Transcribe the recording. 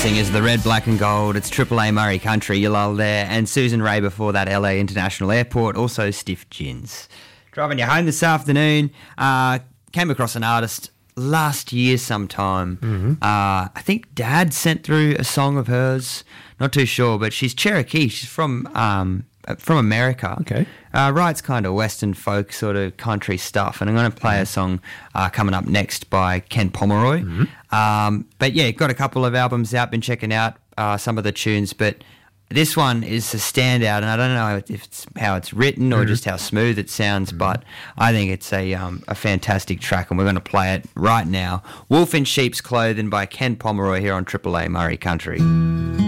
singers, the Red, Black and Gold. It's Triple A Murray Country, you lull there. And Susan Ray before that, LA International Airport, also Stiff Gins. Driving you home this afternoon, came across an artist last year sometime. Mm-hmm. I think Dad sent through a song of hers, not too sure, but she's Cherokee. She's from America. Okay. Writes kind of Western folk sort of country stuff, and I'm going to play a song coming up next by Ken Pomeroy. Mm-hmm. But yeah, got a couple of albums out, been checking out some of the tunes, but this one is a standout, and I don't know if it's how it's written or just how smooth it sounds, but I think it's a fantastic track, and we're going to play it right now. Wolf in Sheep's Clothing by Ken Pomeroy here on Triple A Murray Country.